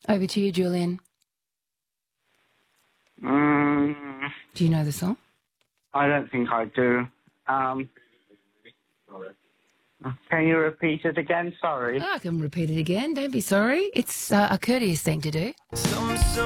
Over to you, Julian. Do you know the song? I don't think I do. Can you repeat it again? Sorry. I can repeat it again. Don't be sorry. It's a courteous thing to do.